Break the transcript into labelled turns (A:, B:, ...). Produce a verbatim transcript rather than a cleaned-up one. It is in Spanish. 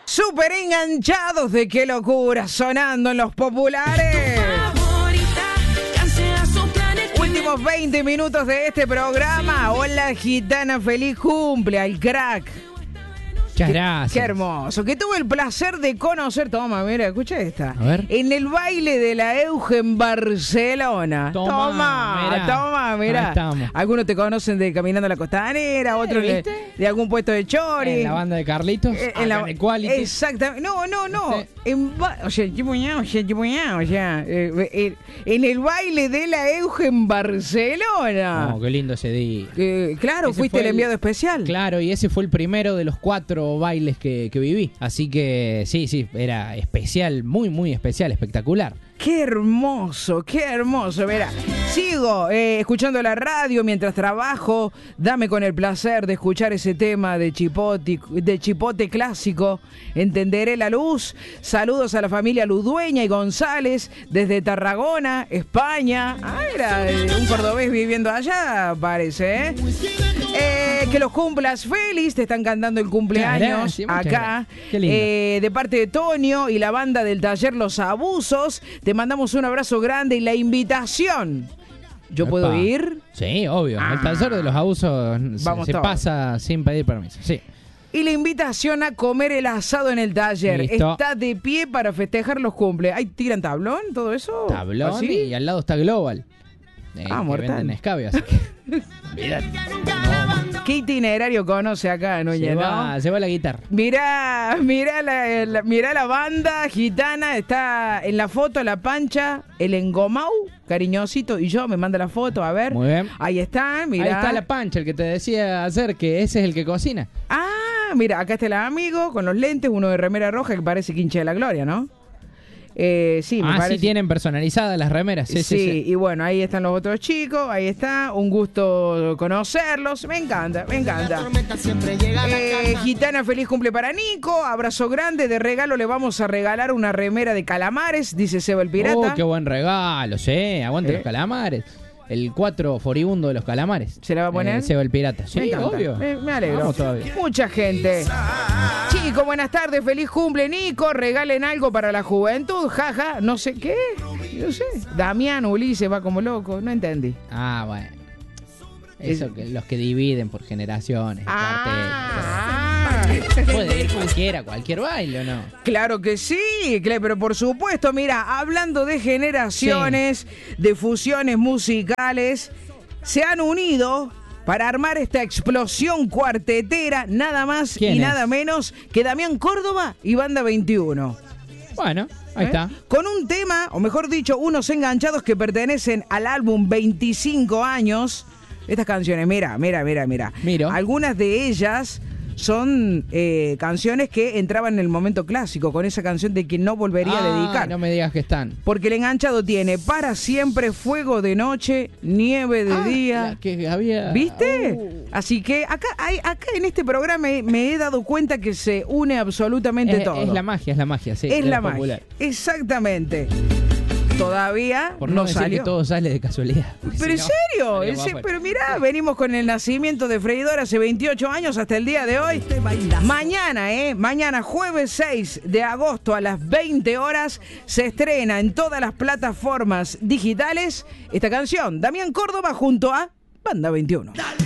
A: Súper enganchados de Qué Locura, sonando en los populares. Últimos veinte minutos de este programa. Hola, gitana, feliz cumple al crack.
B: Muchas gracias.
A: Qué, qué hermoso. Que tuve el placer de conocer. Toma, mira, escucha esta.
B: A ver.
A: En el baile de la Euge en Barcelona.
B: Toma,
A: Toma,
B: mirá.
A: toma, mira.
B: Ahí estamos.
A: Algunos te conocen de Caminando la Costanera, otros de, de algún puesto de chori.
B: En la banda de Carlitos.
A: Eh,
B: en la de Quality.
A: Exactamente. No, no, no.
B: Sí.
A: En ba... O sea, tipo ya, o sea, tipo ya, o sea, eh, eh, en el baile de la Euge en Barcelona.
B: Oh, qué lindo ese día.
A: Eh, claro,
B: Ese
A: fuiste
B: fue
A: el enviado especial.
B: Claro, y ese fue el primero de los cuatro bailes que, que viví. Así que sí, sí, era especial, muy, muy especial, espectacular.
A: Qué hermoso, qué hermoso. Mira, sigo eh, escuchando la radio mientras trabajo. Dame con el placer de escuchar ese tema de Chipote, de Chipote clásico. Entenderé la luz. Saludos a la familia Ludueña y González desde Tarragona, España. Ah, era eh, un cordobés viviendo allá, parece, ¿eh? Eh, que los cumplas feliz, te están cantando el cumpleaños
B: Gracias, muchas
A: acá.
B: gracias. Qué lindo.
A: Eh, de parte de Tonio y la banda del taller Los Abusos, te mandamos un abrazo grande y la invitación. ¿Yo
B: Epa.
A: puedo ir?
B: Sí, obvio.
A: Ah.
B: El taller de los abusos se,
A: Vamos
B: se
A: todos.
B: pasa sin pedir permiso. Sí.
A: Y la invitación a comer el asado en el taller.
B: Listo.
A: Está de pie para festejar los cumples. ¿Hay tiran tablón, todo eso?
B: Tablón
A: ¿Así?
B: y al lado está Global. Eh,
A: Ah,
B: que
A: mortal.
B: venden escabio, así que... Mirá.
A: ¿Qué itinerario conoce acá, Núñez?
B: Se
A: ¿no?
B: va, se va la guitarra.
A: Mirá, mirá la, la- mirá la banda gitana, está en la foto la Pancha, el Engomau, cariñosito, y yo me manda la foto, a ver.
B: Muy bien.
A: Ahí están, mirá.
B: Ahí está la Pancha, el que te decía ayer que ese es el que cocina.
A: Ah, mira, acá está el amigo con los lentes, uno de remera roja que parece Quinche de la Gloria, ¿no? Eh, sí, me
B: Ah,
A: parece.
B: sí tienen personalizadas las remeras. Sí, sí, sí.
A: y bueno, ahí están los otros chicos, ahí está, un gusto conocerlos, me encanta, me encanta. Eh, gitana, feliz cumple para Nico, abrazo grande, de regalo le vamos a regalar una remera de calamares, dice Seba el Pirata.
B: Oh, qué buen regalo, sí, aguante
A: ¿Eh?
B: los calamares. El cuatro furibundo de los calamares.
A: ¿Se la va a poner?
B: Eh, Seba el Pirata. Sí,
A: Me encanta,
B: obvio.
A: Me, me alegro.
B: Vamos todavía.
A: Mucha gente. Chicos, buenas tardes, feliz cumple, Nico. Regalen algo para la juventud, jaja. No sé qué. No sé. Damián Ulises va como loco. No entendí.
B: Ah, bueno. Eso, que los que dividen por generaciones.
A: Ah,
B: cuartetos. Puede ir cualquiera, cualquier baile, ¿o no?
A: claro que sí, claro, pero por supuesto, mira, hablando de generaciones, de fusiones musicales, se han unido para armar esta explosión cuartetera, nada más
B: ¿Quién
A: y
B: es?
A: nada menos que Damián Córdoba y Banda veintiuno.
B: Bueno, ahí
A: ¿Eh?
B: está.
A: Con un tema, o mejor dicho, unos enganchados que pertenecen al álbum veinticinco años. Estas canciones, mira, mira, mira, mira.
B: Miro.
A: Algunas de ellas son eh, canciones que entraban en el momento clásico, con esa canción de que no volvería
B: Ah,
A: a dedicar.
B: no me digas que están.
A: Porque el enganchado tiene Para Siempre, Fuego de Noche, Nieve de
B: Ah,
A: Día.
B: la que había...
A: ¿Viste?
B: Uh.
A: Así que acá, hay, acá en este programa me, me he dado cuenta que se une absolutamente
B: Es,
A: todo.
B: es la magia, es la magia, sí.
A: Es
B: de
A: la
B: lo popular.
A: magia. Exactamente. Todavía
B: Por
A: no,
B: no, decir
A: salió.
B: que todo sale de casualidad. porque
A: Pero en
B: si no,
A: serio,
B: estaría
A: en
B: más
A: serio,
B: fuerte.
A: pero mirá, venimos con el nacimiento de Freidor hace veintiocho años hasta el día de hoy. Mañana, ¿eh? Mañana, jueves seis de agosto a las veinte horas, se estrena en todas las plataformas digitales esta canción. Damián Córdoba junto a Banda veintiuno.